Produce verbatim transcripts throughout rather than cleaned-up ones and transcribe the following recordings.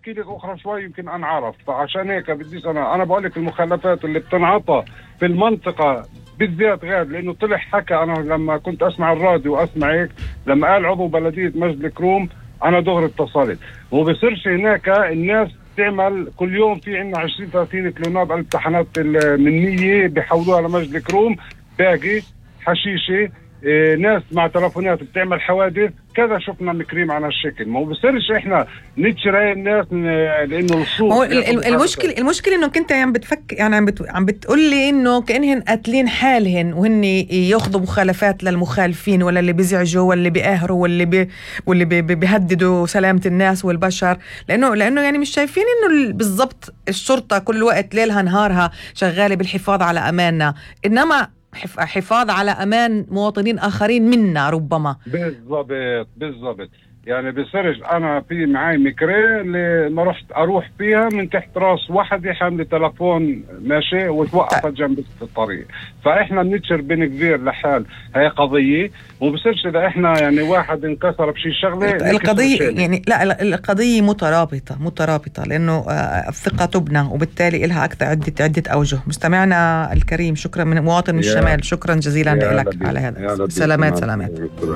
احكي لك اخرى شوي يمكن انعرف. فعشان هيك بديش انا انا بقول لك المخلفات اللي بتنعطى في المنطقه بالذات غاد، لانه طلع حكى. انا لما كنت اسمع الراديو واسمع هيك لما قال عضو بلديه مجد الكروم انا دغري اتصلت. وما بصيرش هناك الناس تعمل كل يوم في عندنا عشرين ثلاثين كيلو ناب التحنات من مية بيحولوها لمجد الكروم، باقي حشيشه، إيه ناس مع تلفونات بتعمل حوادث كذا. شفنا مكريم على الشكل. ما بصيرش احنا نتشري الناس لانه السوق. هو المشكله المشكله انه كنت عم بتفك يعني عم بت... عم بتقول لي انه كانهن قاتلين حالهن وهن ياخذوا مخالفات للمخالفين ولا اللي بيزعجوا ولا اللي بيقهروا واللي بي... واللي بي... بيهددوا سلامه الناس والبشر، لانه لانه يعني مش شايفين انه بالضبط الشرطه كل وقت ليلها نهارها شغاله بالحفاظ على اماننا، انما حفاظ على أمان مواطنين آخرين منا ربما. بالضبط بالضبط. يعني بصيرش أنا في معي ميكري اللي ما رحت أروح فيها من تحت راس واحد حامل تلفون ماشي وتوقفت جنب الطريق. فإحنا بنتشر بين كبير لحال هي قضية. وبصيرش إذا إحنا يعني واحد انكسر بشي شغلة القضية يعني لا القضية مترابطة مترابطة لأنه الثقة تبنى وبالتالي إلها أكثر عدة عدة أوجه. مستمعنا الكريم شكرا من مواطن من الشمال، شكرا جزيلا لك على هذا. سلامات سلامات.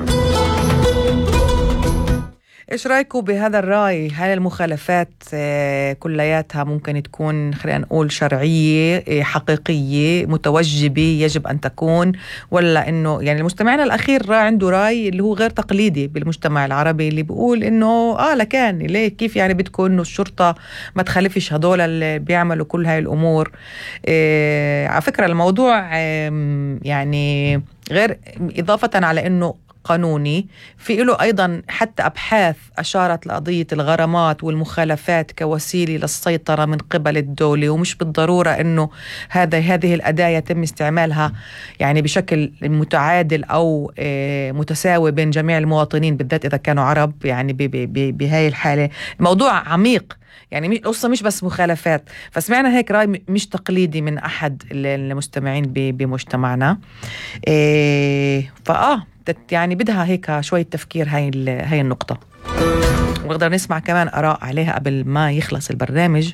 إيش رأيكم بهذا الرأي؟ هل المخالفات كلياتها ممكن تكون خلينا نقول شرعية حقيقية متوجبة يجب أن تكون، ولا إنه يعني المستمعنا الأخير عنده رأي اللي هو غير تقليدي بالمجتمع العربي اللي بيقول إنه آه لكان ليه كيف يعني بدكم إنه الشرطة ما تخالفش هدول اللي بيعملوا كل هاي الأمور. إيه على فكرة الموضوع يعني غير إضافة على إنه قانوني، في له أيضا حتى أبحاث أشارت لقضية الغرامات والمخالفات كوسيلة للسيطرة من قبل الدولة، ومش بالضرورة أنه هذا هذه الأداة يتم استعمالها يعني بشكل متعادل أو متساوي بين جميع المواطنين بالذات إذا كانوا عرب. يعني بهاي الحالة الموضوع عميق، يعني القصة مش بس مخالفات. فسمعنا هيك رأي مش تقليدي من أحد المستمعين بمجتمعنا. إيه فآه يعني بدها هيك شوية تفكير هاي هاي النقطة، ونقدر نسمع كمان آراء عليها قبل ما يخلص البرنامج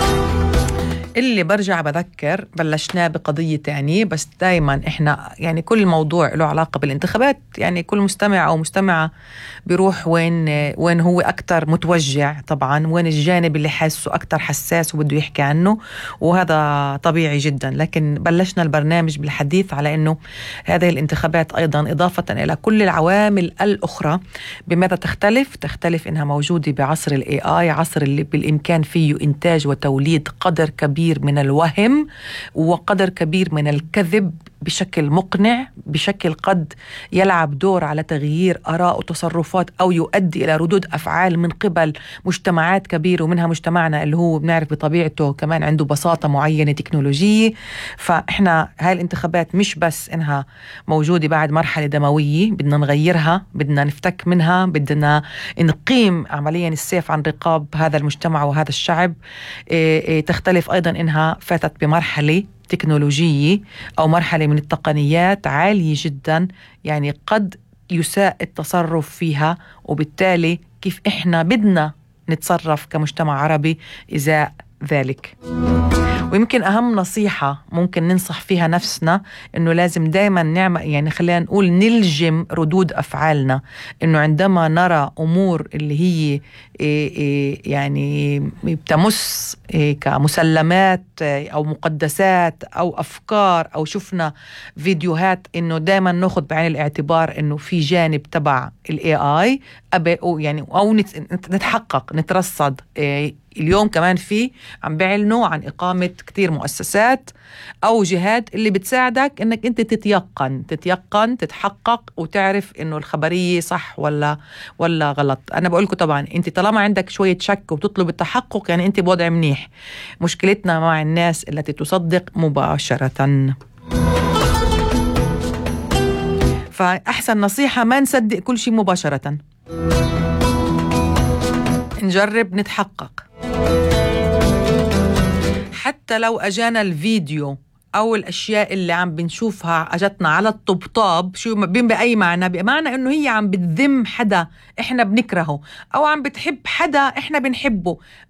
اللي برجع بذكر بلشناه بقضية تانية. بس دايما إحنا يعني كل موضوع له علاقة بالانتخابات يعني كل مستمع أو مستمعة بيروح وين وين هو أكتر متوجع طبعا، وين الجانب اللي حاسه أكتر حساس وبده يحكي عنه، وهذا طبيعي جدا. لكن بلشنا البرنامج بالحديث على أنه هذه الانتخابات أيضا إضافة إلى كل العوامل الأخرى بماذا تختلف تختلف إنها موجودة بعصر الاي اي، عصر اللي بالإمكان فيه إنتاج وتوليد قدر كبير من الوهم وقدر كبير من الكذب بشكل مقنع، بشكل قد يلعب دور على تغيير آراء وتصرفات أو يؤدي إلى ردود أفعال من قبل مجتمعات كبيرة، ومنها مجتمعنا اللي هو بنعرف بطبيعته كمان عنده بساطة معينة تكنولوجية. فإحنا هاي الانتخابات مش بس إنها موجودة بعد مرحلة دموية بدنا نغيرها، بدنا نفتك منها، بدنا نقيم عمليا السيف عن رقاب هذا المجتمع وهذا الشعب. إيه إيه تختلف أيضا إنها فاتت بمرحلة تكنولوجية أو مرحلة من التقنيات عالية جدا، يعني قد يساء التصرف فيها، وبالتالي كيف إحنا بدنا نتصرف كمجتمع عربي إزاء ذلك. ويمكن أهم نصيحة ممكن ننصح فيها نفسنا إنه لازم دايما نعمل يعني خلينا نقول نلجم ردود أفعالنا، إنه عندما نرى أمور اللي هي يعني بتمس كمسلمات أو مقدسات أو أفكار أو شفنا فيديوهات، إنه دايما نأخذ بعين الاعتبار إنه في جانب تبع ال إيه آي أو يعني أو نتحقق نترصد. اليوم كمان في عم بيعلنوا عن إقامة كتير مؤسسات أو جهات اللي بتساعدك إنك أنت تتيقن تتيقن تتحقق وتعرف إنه الخبرية صح ولا ولا غلط. أنا بقولكم طبعا أنت طالما عندك شوية شك وبتطلب التحقق يعني أنت بوضع منيح. مشكلتنا مع الناس التي تصدق مباشرة. فأحسن نصيحة ما نصدق كل شيء مباشرة، نجرب نتحقق. حتى لو أجانا الفيديو أو الأشياء اللي عم بنشوفها أجتنا على الطبطاب، شو بين بأي معنى؟ بمعنى إنه هي عم بتذم حدا إحنا بنكرهه أو عم بتحب حدا إحنا بنحبه،